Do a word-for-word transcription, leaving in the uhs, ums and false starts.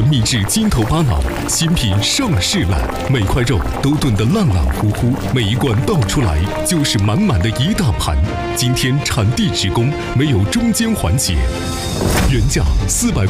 全秘制筋头巴脑，新品上市了，每块肉都炖得烂烂乎乎，每一罐倒出来就是满满的一大盘。今天产地直供，没有中间环节，原价四百